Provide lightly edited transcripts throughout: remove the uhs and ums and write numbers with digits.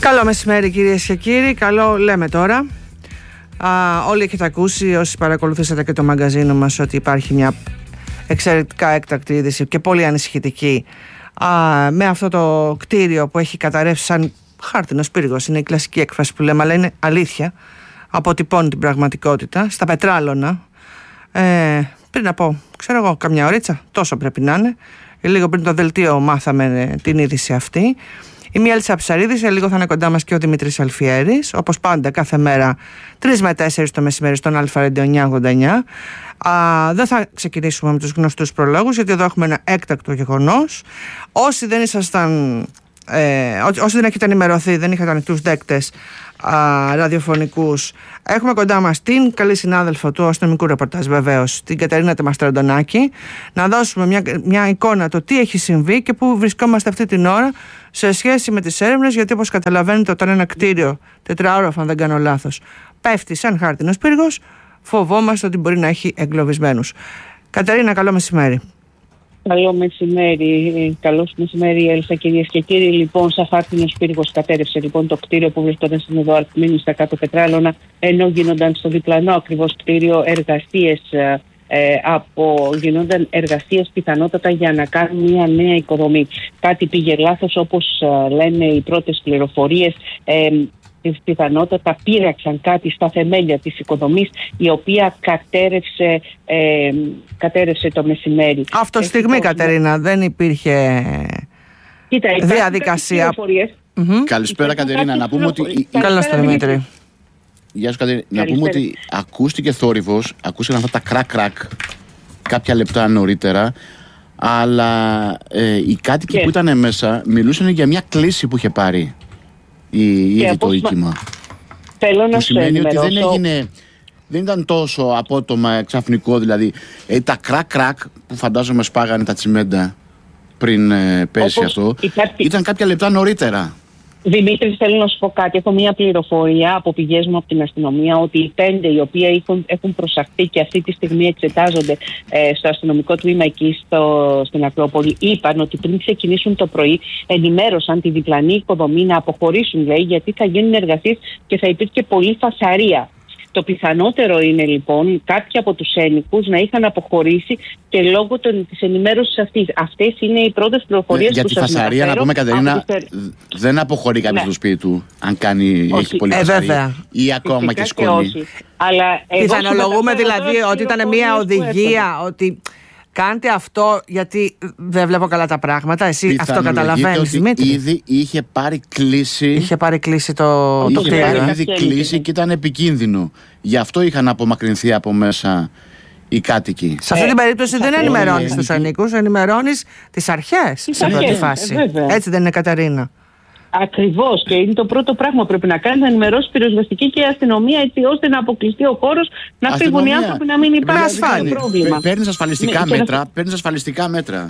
Καλό μεσημέρι κυρίες και κύριοι, καλό λέμε τώρα. Όλοι έχετε ακούσει, όσοι παρακολουθήσατε και το μαγκαζίνο μας, ότι υπάρχει μια εξαιρετικά έκτακτη είδηση και πολύ ανησυχητική με αυτό το κτίριο που έχει καταρρεύσει σαν χάρτινος πύργος. Είναι η κλασική έκφραση που λέμε, αλλά είναι αλήθεια, αποτυπώνει την πραγματικότητα στα Πετράλωνα. Πριν από, ξέρω εγώ, καμιά ωρίτσα, τόσο πρέπει να είναι, λίγο πριν το δελτίο μάθαμε την είδηση αυτή. Η Μιέλισσα Ψαρίδη, σε λίγο θα είναι κοντά μας και ο Δημήτρης Αλφιέρης, όπως πάντα κάθε μέρα 3 με 4 το μεσημέρι στον Αλφα-Radio 989. Δεν θα ξεκινήσουμε με τους γνωστούς προλόγους, γιατί εδώ έχουμε ένα έκτακτο γεγονός. Όσοι δεν έχετε ενημερωθεί, δεν είχατε ανοιχτούς δέκτες ραδιοφωνικούς, έχουμε κοντά μας την καλή συνάδελφο του αστυνομικού ρεπορτάζ, βεβαίως, την Κατερίνα Τεμαστραντονάκη, να δώσουμε μια εικόνα το τι έχει συμβεί και πού βρισκόμαστε αυτή την ώρα σε σχέση με τις έρευνες, γιατί όπως καταλαβαίνετε, όταν ένα κτίριο τετραόροφο, αν δεν κάνω λάθος, πέφτει σαν χάρτινος πύργος, φοβόμαστε ότι μπορεί να έχει εγκλωβισμένους. Κατερίνα, καλό μεσημέρι. Καλό μεσημέρι, καλώς μεσημέρι Έλσα, κυρίες και κύριοι. Λοιπόν, σαν χάρτινος πύργος κατέρευσε λοιπόν το κτίριο που βρισκόταν στην οδό Αρκμήνη στα κάτω Πετράλωνα, ενώ γίνονταν στο διπλανό ακριβώς κτίριο εργασίες. Γινόνταν εργασίες πιθανότατα για να κάνουν μια νέα οικοδομή. Κάτι πήγε λάθος, όπως λένε οι πρώτες πληροφορίες. Πιθανότατα πήραξαν κάτι στα θεμέλια της οικοδομής, η οποία κατέρευσε το μεσημέρι. Αυτό στιγμή, Κατερίνα, δεν υπήρχε διαδικασία. Καλησπέρα, Κατερίνα. Να πούμε ότι... Καλώς το Δημήτρη. Γεια σου, Κατερίνα. Να πούμε ότι ακούστηκε θόρυβος, ακούστηκαν αυτά τα κρακ-κρακ κάποια λεπτά νωρίτερα, αλλά οι κάτοικοι που ήταν μέσα μιλούσαν για μια κλίση που είχε πάρει ήδη το οίκημα. Θέλω να σημαίνει ότι δεν ήταν τόσο απότομα ξαφνικό, δηλαδή τα κρακ-κρακ που φαντάζομαι σπάγανε τα τσιμέντα πριν πέσει αυτό, ήταν κάποια λεπτά νωρίτερα. Δημήτρη, θέλω να σου πω κάτι. Έχω μια πληροφορία από πηγές μου από την αστυνομία ότι οι 5 οι οποίοι έχουν προσαχθεί και αυτή τη στιγμή εξετάζονται στο αστυνομικό τμήμα εκεί στην Ακρόπολη, είπαν ότι πριν ξεκινήσουν το πρωί ενημέρωσαν τη διπλανή οικοδομή να αποχωρήσουν, λέει, γιατί θα γίνουν εργασίες και θα υπήρχε πολλή φασαρία. Το πιθανότερο είναι λοιπόν κάποιοι από τους ένοικους να είχαν αποχωρήσει και λόγω της ενημέρωσης αυτής. Αυτές είναι οι πρώτες πληροφορίες που σας μεταφέρω. Για τη φασαρία, να πούμε, Κατερίνα, δεν αποχωρεί κάποιος στο σπίτι του αν έχει πολύ φασαρία ή ακόμα και σκόνη. Πιθανολογούμε δηλαδή ότι ήταν μια οδηγία ότι... Κάντε αυτό γιατί δεν βλέπω καλά τα πράγματα. Εσύ αυτό καταλαβαίνεις, Δημήτρη? Ήδη είχε πάρει κλίση. Είχε πάρει κλίση το κτίριο. Είχε πάρει ήδη κλίση και ήταν επικίνδυνο. Γι' αυτό είχαν απομακρυνθεί από μέσα οι κάτοικοι. Σε αυτή την περίπτωση δεν ενημερώνεις τους ανήκους, ενημερώνεις τις αρχές σε πρώτη φάση. Έτσι δεν είναι, Κατερίνα? Ακριβώς, και είναι το πρώτο πράγμα που πρέπει να κάνει, να ενημερώσει πυροσβεστική και αστυνομία, έτσι ώστε να αποκλειστεί ο χώρος, να φύγουν οι άνθρωποι, να μην υπάρχει πρόβλημα. Παίρνεις ασφαλιστικά μέτρα.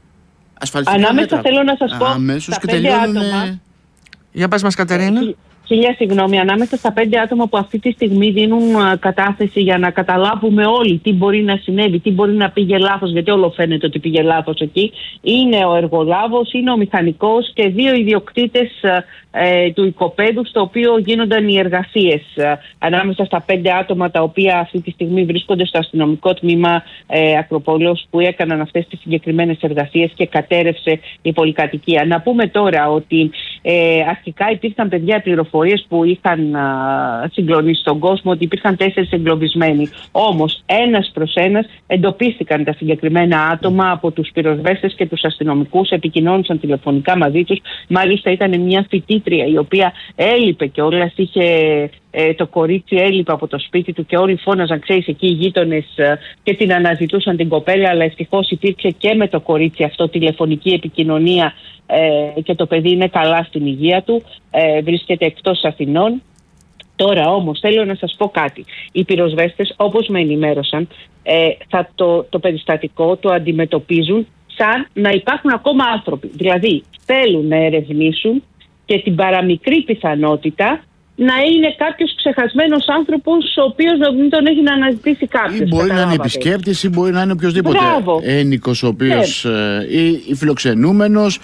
Ανάμεσα θέλω να σας πω. Αμέσως και τελειώνουν. Για πες μας, Κατερίνα. Χίλια συγγνώμη, ανάμεσα στα 5 άτομα που αυτή τη στιγμή δίνουν κατάθεση για να καταλάβουμε όλοι τι μπορεί να συνέβη, τι μπορεί να πήγε λάθος, γιατί όλο φαίνεται ότι πήγε λάθος εκεί, είναι ο εργολάβος, είναι ο μηχανικός και 2 ιδιοκτήτες του οικοπαίδου στο οποίο γίνονταν οι εργασίες. Ανάμεσα στα 5 άτομα τα οποία αυτή τη στιγμή βρίσκονται στο αστυνομικό τμήμα Ακροπόλεως που έκαναν αυτές τις συγκεκριμένες εργασίες και κατέρευσε η πολυκατοικία. Να πούμε τώρα ότι αρχικά υπήρχαν, παιδιά, πληροφορίες που είχαν συγκλονίσει στον κόσμο ότι υπήρχαν 4 εγκλωβισμένοι. Όμως ένας προς ένας εντοπίστηκαν τα συγκεκριμένα άτομα από τους πυροσβέστες και τους αστυνομικούς, επικοινώνησαν τηλεφωνικά μαζί τους. Μάλιστα ήταν μια φοιτήτρια η οποία έλειπε και όλας, είχε το κορίτσι έλειπε από το σπίτι του και όλοι φώναζαν, ξέρεις, εκεί οι γείτονες και την αναζητούσαν την κοπέλα, αλλά ευτυχώς υπήρξε και με το κορίτσι αυτό τηλεφωνική επικοινωνία και το παιδί είναι καλά στην υγεία του, βρίσκεται εκτός Αθηνών. Τώρα όμως θέλω να σας πω κάτι. Οι πυροσβέστες, όπως με ενημέρωσαν, θα το περιστατικό το αντιμετωπίζουν σαν να υπάρχουν ακόμα άνθρωποι. Δηλαδή θέλουν να ερευνήσουν και την παραμικρή πιθανότητα να είναι κάποιος ξεχασμένος άνθρωπος ο οποίος δεν τον έχει να αναζητήσει κάποιος. Ή μπορεί να είναι επισκέπτης ή μπορεί να είναι οποιοδήποτε ένοικος ο οποίος ή φιλοξενούμενος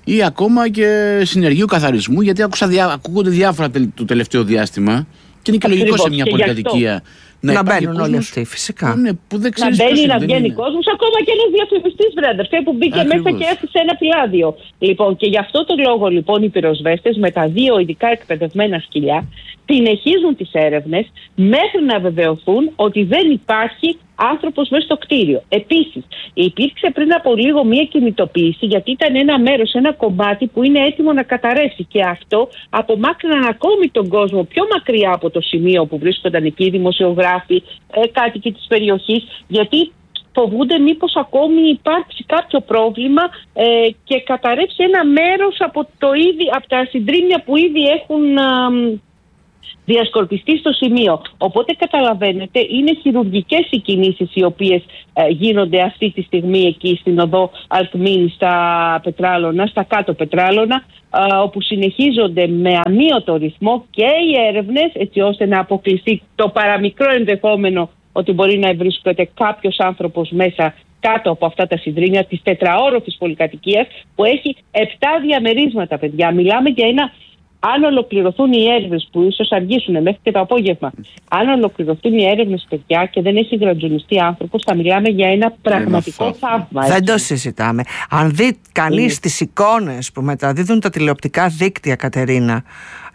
ή ακόμα και συνεργείου καθαρισμού, γιατί ακούγονται διάφορα το τελευταίο διάστημα και είναι και λογικό σε μια πολυκατοικία να μπαίνουν όλοι αυτοί, φυσικά. Ναι, που δεν να μπαίνει, να βγαίνει κόσμος, ακόμα και ένας διαφημιστής, βρε, που μπήκε μέσα και έφτιασε ένα φυλάδιο. Λοιπόν, και γι' αυτό το λόγο λοιπόν οι πυροσβέστες με τα 2 ειδικά εκπαιδευμένα σκυλιά συνεχίζουν τις έρευνες μέχρι να βεβαιωθούν ότι δεν υπάρχει άνθρωπος μέσα στο κτίριο. Επίσης, υπήρξε πριν από λίγο μία κινητοποίηση, γιατί ήταν ένα μέρος, ένα κομμάτι που είναι έτοιμο να καταρρεύσει. Και αυτό απομάκρυναν ακόμη τον κόσμο πιο μακριά από το σημείο που βρίσκονταν εκεί οι δημοσιογράφοι, κάτοικοι της περιοχής, γιατί φοβούνται μήπως ακόμη υπάρξει κάποιο πρόβλημα και καταρρεύσει ένα μέρος από τα συντρίμμια που ήδη έχουν διασκορπιστεί στο σημείο. Οπότε καταλαβαίνετε, είναι χειρουργικές οι κινήσεις οι οποίες γίνονται αυτή τη στιγμή εκεί στην οδό Αλκμίνη στα Πετράλωνα, στα κάτω Πετράλωνα, όπου συνεχίζονται με αμύωτο ρυθμό και οι έρευνες, έτσι ώστε να αποκλειστεί το παραμικρό ενδεχόμενο ότι μπορεί να βρίσκεται κάποιος άνθρωπος μέσα κάτω από αυτά τα συντρίμμια της τετραόροφης πολυκατοικίας που έχει 7 διαμερίσματα, παιδιά. Μιλάμε για ένα... Αν ολοκληρωθούν οι έρευνες που ίσως αργήσουν μέχρι και το απόγευμα, αν ολοκληρωθούν οι έρευνες, παιδιά, και δεν έχει γρατζουνιστεί άνθρωπος, θα μιλάμε για ένα πραγματικό θαύμα. Δεν το συζητάμε. Αν δει κανείς τις εικόνες που μεταδίδουν τα τηλεοπτικά δίκτυα, Κατερίνα,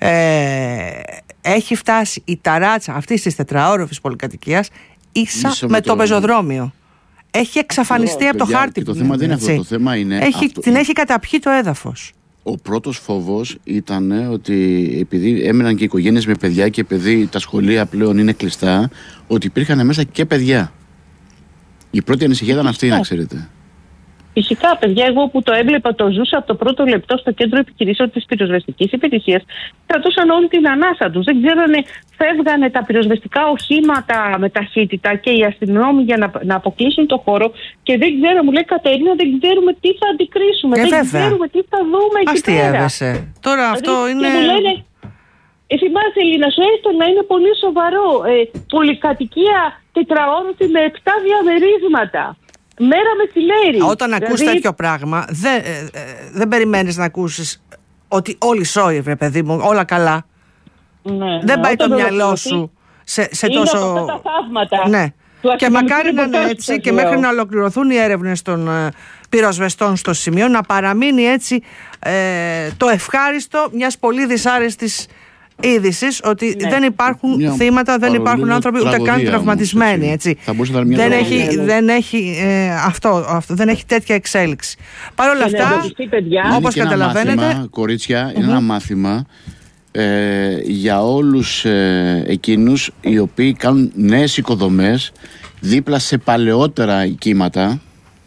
έχει φτάσει η ταράτσα αυτής της τετραόροφης πολυκατοικίας ίσα με το πεζοδρόμιο. Έχει εξαφανιστεί από το χάρτη. Το θέμα δεν είναι αυτό. Το θέμα είναι την έχει καταπιεί το έδαφος. Ο πρώτος φόβος ήταν ότι επειδή έμεναν και οικογένειες με παιδιά και επειδή τα σχολεία πλέον είναι κλειστά, ότι υπήρχαν μέσα και παιδιά. Η πρώτη ανησυχία ήταν αυτή, να ξέρετε. Φυσικά, παιδιά, εγώ που το έβλεπα, το ζούσα από το πρώτο λεπτό στο κέντρο επιχειρήσεων της πυροσβεστικής υπηρεσίας, κρατούσαν όλη την ανάσα τους. Δεν ξέρανε, φεύγανε τα πυροσβεστικά οχήματα με ταχύτητα και οι αστυνόμοι για να αποκλείσουν το χώρο. Και δεν ξέρω, μου λέει Κατερίνα, δεν ξέρουμε τι θα αντικρίσουμε. Δεν ξέρουμε τι θα δούμε εκεί πέρα. Αστείευεσαι. Τώρα αυτό είναι. Και μου λένε, θυμάσαι, Ελίνα, σου έστω να είναι πολύ σοβαρό. Πολυκατοικία τετραόροφη με 7 διαμερίσματα. Μέρα μεσημέρι. Όταν ακούς τέτοιο πράγμα, δεν περιμένεις να ακούσεις ότι όλοι σώοι, βρε παιδί μου, όλα καλά. Ναι, δεν πάει το μυαλό σου σε τόσο... Είναι από αυτά τα θαύματα. Ναι. Και μακάρι να είναι έτσι και μέχρι να ολοκληρωθούν οι έρευνες των πυροσβεστών στο σημείο, να παραμείνει έτσι το ευχάριστο μιας πολύ δυσάρεστης είδησης ότι δεν υπάρχουν θύματα, δεν υπάρχουν άνθρωποι ούτε καν τραυματισμένοι. Έτσι. Δεν έχει τέτοια εξέλιξη. Παρ' όλα αυτά, όπως καταλαβαίνετε. Μάθημα, κορίτσια, είναι ένα μάθημα για όλους εκείνους οι οποίοι κάνουν νέες οικοδομές δίπλα σε παλαιότερα οικίματα.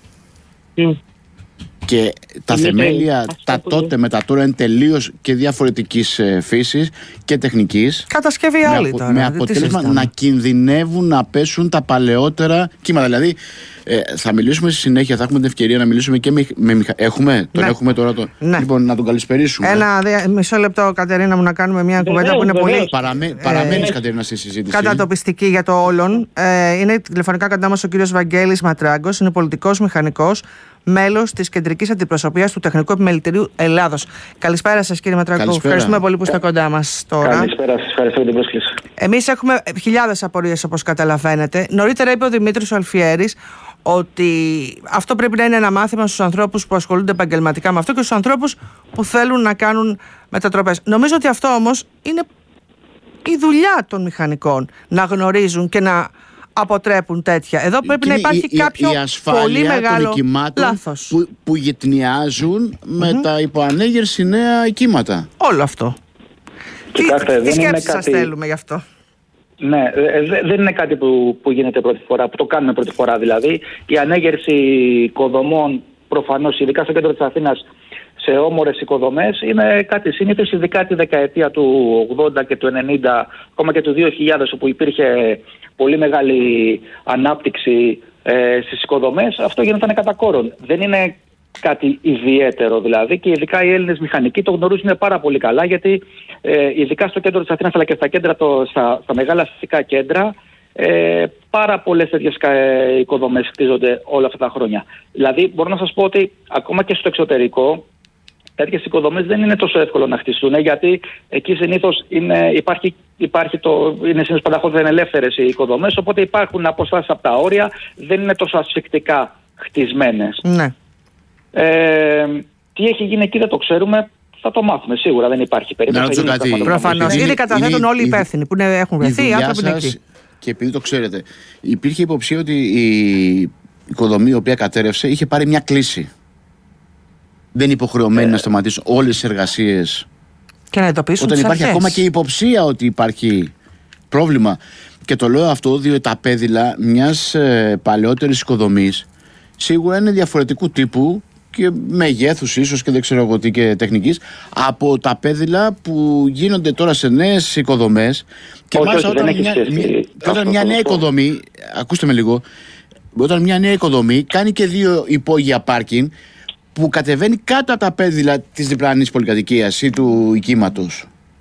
Και τα θεμέλια τα τότε με τα τώρα είναι τελείως και διαφορετικής φύσης και τεχνικής. Κατασκευή άλλη τώρα. Με αποτέλεσμα να κινδυνεύουν να πέσουν τα παλαιότερα κύματα. Δηλαδή θα μιλήσουμε στη συνέχεια, θα έχουμε την ευκαιρία να μιλήσουμε και με έχουμε τώρα το. Ναι. Λοιπόν, να τον καλησπερίσουμε. Ένα μισό λεπτό, Κατερίνα μου, να κάνουμε μια κουβέντα που είναι πολύ. Παραμένεις, Κατερίνα, στη συζήτηση. Κατατοπιστική για το όλον. Είναι τηλεφωνικά κοντά μας ο κύριος Βαγγέλης Ματράγκος, είναι πολιτικός μηχανικός, μέλος της Κεντρικής Αντιπροσωπείας του Τεχνικού Επιμελητηρίου Ελλάδος. Καλησπέρα σας, κύριε Ματράγκο. Ευχαριστούμε πολύ που είστε κοντά μας τώρα. Καλησπέρα σας, ευχαριστώ για την πρόσκληση. Εμείς έχουμε χιλιάδες απορίες, όπως καταλαβαίνετε. Νωρίτερα είπε ο Δημήτρης Αλφιέρης ότι αυτό πρέπει να είναι ένα μάθημα στους ανθρώπους που ασχολούνται επαγγελματικά με αυτό και στους ανθρώπους που θέλουν να κάνουν μετατροπές. Νομίζω ότι αυτό όμως είναι η δουλειά των μηχανικών, να γνωρίζουν και να αποτρέπουν τέτοια. Εδώ πρέπει να υπάρχει κάποιο πολύ μεγάλο λάθος που γετνιάζουν με τα υποανέγερση νέα οικήματα. Όλο αυτό. Τι σκέψεις σας θέλουμε γι' αυτό? Ναι, δεν είναι κάτι που γίνεται πρώτη φορά, που το κάνουμε πρώτη φορά δηλαδή. Η ανέγερση οικοδομών, προφανώς, ειδικά στο κέντρο της Αθήνας, σε όμορες οικοδομές, είναι κάτι σύνηθες, ειδικά τη δεκαετία του 80 και του 90, ακόμα και του 2000, όπου υπήρχε πολύ μεγάλη ανάπτυξη στις οικοδομές. Αυτό γινόταν κατά κόρον. Δεν είναι κάτι ιδιαίτερο δηλαδή, και ειδικά οι Έλληνες μηχανικοί το γνωρίζουν πάρα πολύ καλά, γιατί ειδικά στο κέντρο της Αθήνας αλλά και στα κέντρα, στα μεγάλα αστικά κέντρα, πάρα πολλές τέτοιες οικοδομές χτίζονται όλα αυτά τα χρόνια. Δηλαδή μπορώ να σας πω ότι ακόμα και στο εξωτερικό τέτοιες οικοδομές δεν είναι τόσο εύκολο να χτιστούν, γιατί εκεί συνήθως είναι συνήθως πανταχώς ελεύθερες οι οικοδομές, οπότε υπάρχουν αποστάσεις από τα όρια, δεν είναι τόσο ασφυκτικά χτισμένες. Ναι. Τι έχει γίνει εκεί δεν το ξέρουμε. Θα το μάθουμε σίγουρα, δεν υπάρχει περίπτωση. Προφανώς. Ήδη καταθέτουν όλοι οι υπεύθυνοι που έχουν βρεθεί, οι άνθρωποι είναι εκεί. Και επειδή το ξέρετε, υπήρχε υποψία ότι η οικοδομή η οποία κατέρευσε είχε πάρει μια κλίση. Δεν είναι υποχρεωμένοι να σταματήσουν όλες τις εργασίες. Και να εντοπίσουν όταν τις υπάρχει αρχές. ακόμα και υποψία ότι υπάρχει πρόβλημα. Και το λέω αυτό διότι τα πέδιλα μιας παλαιότερης οικοδομής σίγουρα είναι διαφορετικού τύπου και μεγέθους ίσως και δεν ξέρω εγώ τι και τεχνικής από τα πέδιλα που γίνονται τώρα σε νέες οικοδομές. Και μάλιστα όταν μια νέα οικοδομή, ακούστε με λίγο, όταν μια νέα οικοδομή κάνει και 2 υπόγεια πάρκινγκ που κατεβαίνει κάτω από τα πέδιλα της διπλανής πολυκατοικίας ή του οικίματος.